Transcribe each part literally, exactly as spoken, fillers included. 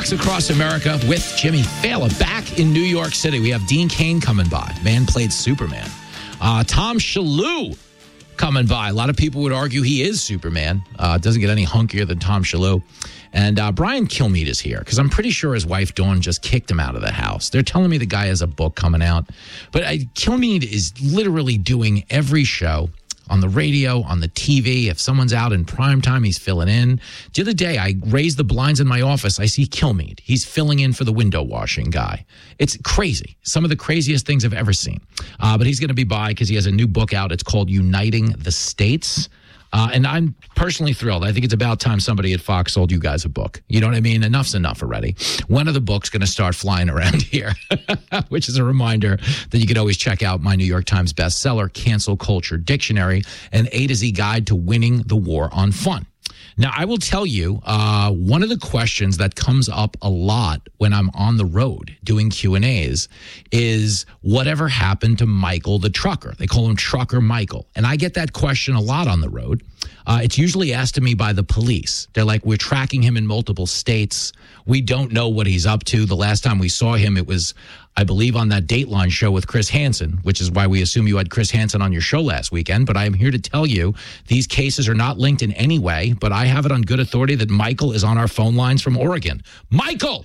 Fox Across America with Jimmy Fallon back in New York City. We have Dean Cain coming by. Man played Superman. Uh, Tom Shalhoub coming by. A lot of people would argue he is Superman. Uh, doesn't get any hunkier than Tom Shalhoub. And uh, Brian Kilmeade is here because I'm pretty sure his wife Dawn just kicked him out of the house. They're telling me the guy has a book coming out. But uh, Kilmeade is literally doing every show on the radio, on the T V. If someone's out in prime time, he's filling in. The other day, I raised the blinds in my office. I see Kilmeade. He's filling in for the window washing guy. It's crazy. Some of the craziest things I've ever seen. Uh, but he's going to be by because he has a new book out. It's called Uniting the States. Uh, and I'm personally thrilled. I think it's about time somebody at Fox sold you guys a book. You know what I mean? Enough's enough already. One of the books going to start flying around here, which is a reminder that you can always check out my New York Times bestseller, Cancel Culture Dictionary, an A to Z guide to winning the war on fun. Now, I will tell you, uh, one of the questions that comes up a lot when I'm on the road doing Q and A's is whatever happened to Michael the trucker? They call him Trucker Michael. And I get that question a lot on the road. Uh, it's usually asked to me by the police. They're like, we're tracking him in multiple states. We don't know what he's up to. The last time we saw him, it was, I believe, on that Dateline show with Chris Hansen, which is why we assume you had Chris Hansen on your show last weekend. But I am here to tell you these cases are not linked in any way, but I have it on good authority that Michael is on our phone lines from Oregon. Michael!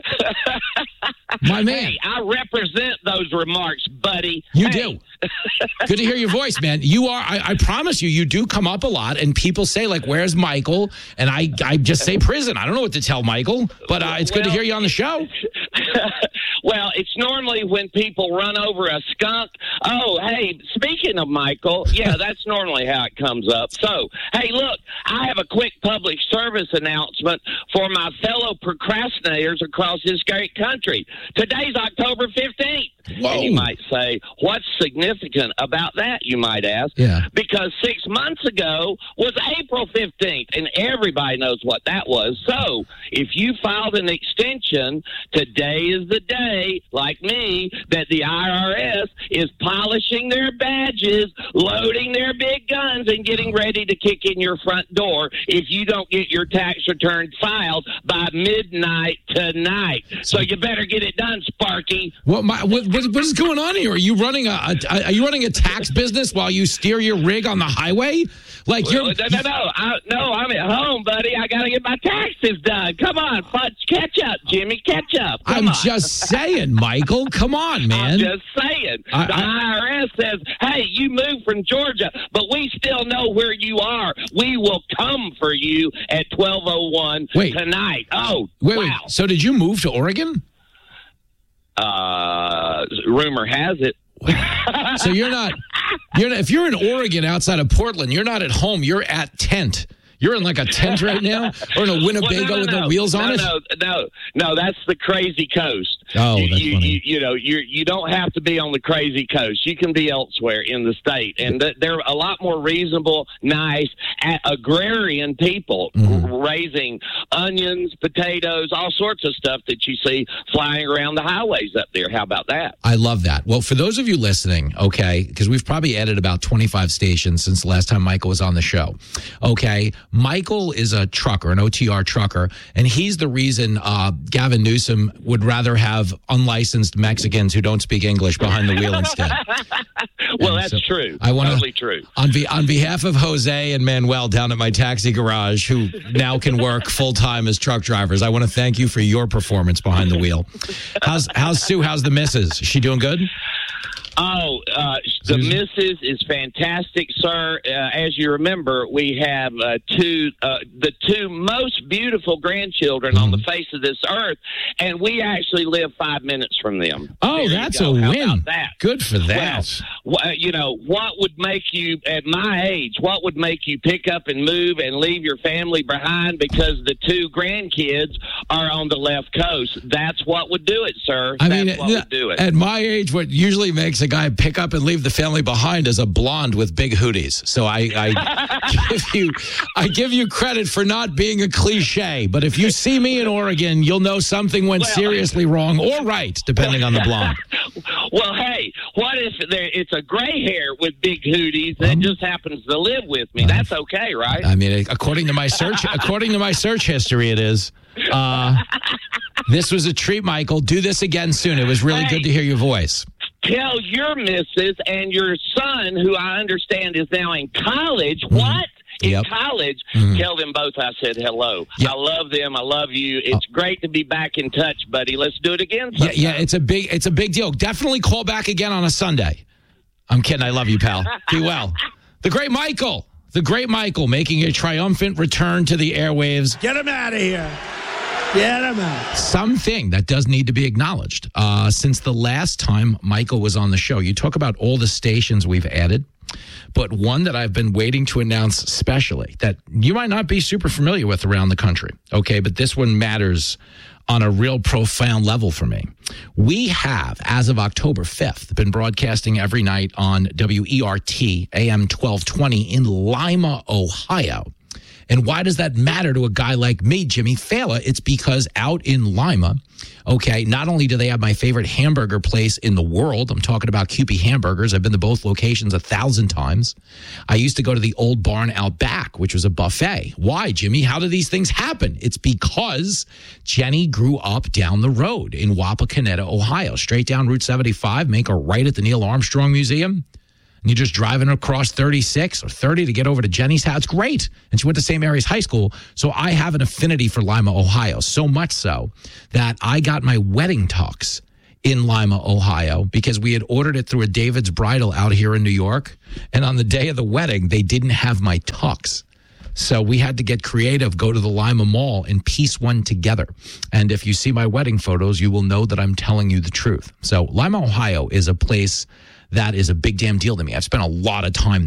My man. Hey, I represent those remarks, buddy. You hey. do. Good to hear your voice, man. You are, I, I promise you, you do come up a lot, and people say, like, where's Michael? And I, I just say prison. I don't know what to tell Michael, but uh, it's well, good to hear you on the show. Well, it's normally when people run over a skunk. Oh, hey, speaking of Michael, yeah, that's normally how it comes up. So, hey, look, I have a quick public service announcement for my fellow procrastinators across this great country. Today's October fifteenth. Whoa. And you might say, what's significant about that, you might ask? Yeah. Because six months ago was April fifteenth, and everybody knows what that was. So if you filed an extension, today is the day, like me, that the I R S is polishing their badges, loading their big guns, and getting ready to kick in your front door if you don't get your tax return filed by midnight tonight. So you better get it done, Sparky. What, my, what, what, what is going on here? Are you running a, a are you running a tax business while you steer your rig on the highway? Like well, you're no, no, no, I, no. I'm at home, buddy. I got to get my taxes done. Come on, fudge, catch up, Jimmy, catch up. Come I'm on. just saying, Michael. Come on, man. I'm just saying. I, the I, I R S says, "Hey, you moved from Georgia, but we still know where you are. We will come for you at twelve oh one wait, tonight." Oh, wait, wow. wait. So did you move to Oregon? Uh, rumor has it. So you're not, you're not, if you're in Oregon outside of Portland, you're not at home. You're at tent. You're in like a tent right now, or in a Winnebago well, no, no, with no. no wheels on no, it. No, no, no. That's the crazy coast. Oh, you, that's you, funny. You, you know, you you don't have to be on the crazy coast. You can be elsewhere in the state, and th- they're a lot more reasonable, nice, a- agrarian people Mm-hmm. r- raising onions, potatoes, all sorts of stuff that you see flying around the highways up there. How about that? I love that. Well, for those of you listening, okay, because we've probably added about twenty-five stations since the last time Michael was on the show. Okay, Michael is a trucker, an O T R trucker, and he's the reason uh, Gavin Newsom would rather have unlicensed Mexicans who don't speak English behind the wheel instead. Well, And that's so true. I wanna, totally true. On, be, on behalf of Jose and Manuel down at my taxi garage, who now can work full time as truck drivers, I want to thank you for your performance behind the wheel. How's how's Sue? How's the missus? Is she doing good? Oh, uh, the missus is fantastic, sir. Uh, as you remember, we have uh, two, uh, the two most beautiful grandchildren mm-hmm. on the face of this earth, and we actually live five minutes from them. Oh, there that's a win. How about that? Good for that. Well, you know, what would make you, at my age, what would make you pick up and move and leave your family behind because the two grandkids are on the left coast? That's what would do it, sir. I That's mean, what would do it. At my age, what usually makes a guy pick up and leave the family behind is a blonde with big hooties. So I, I give you, I give you credit for not being a cliche. But if you see me in Oregon, you'll know something went well, seriously wrong or right, depending on the blonde. Well, hey, what if there, it's a gray hair with big hooties that um, just happens to live with me? That's okay, right? I mean, according to my search, according to my search history, it is. Uh, This was a treat, Michael. Do this again soon. It was really Hey. good to hear your voice. Tell your missus and your son, who I understand is now in college, what? In Yep. college, Mhm. tell them both I said hello. Yep. I love them. I love you. It's great to be back in touch, buddy. Let's do it again Yeah, sometime. yeah, it's a big, it's a big deal. Definitely call back again on a Sunday. I'm kidding. I love you, pal. Be well. The great Michael, the great Michael, making a triumphant return to the airwaves. Get him out of here. Get him out. Something that does need to be acknowledged. Uh, since the last time Michael was on the show, you talk about all the stations we've added, but one that I've been waiting to announce specially that you might not be super familiar with around the country. Okay, but this one matters on a real profound level for me. We have, as of October fifth, been broadcasting every night on W E R T A M twelve twenty in Lima, Ohio. And why does that matter to a guy like me, Jimmy Fallon? It's because out in Lima, okay, not only do they have my favorite hamburger place in the world, I'm talking about Kewpie Hamburgers. I've been to both locations a thousand times. I used to go to the Old Barn out back, which was a buffet. Why, Jimmy? How do these things happen? It's because Jenny grew up down the road in Wapakoneta, Ohio, straight down Route seventy-five, make a right at the Neil Armstrong Museum. And you're just driving across thirty-six or thirty to get over to Jenny's house. It's great. And she went to Saint Mary's High School. So I have an affinity for Lima, Ohio, so much so that I got my wedding tux in Lima, Ohio, because we had ordered it through a David's Bridal out here in New York. And on the day of the wedding, they didn't have my tux. So we had to get creative, go to the Lima Mall and piece one together. And if you see my wedding photos, you will know that I'm telling you the truth. So Lima, Ohio is a place that is a big damn deal to me. I've spent a lot of time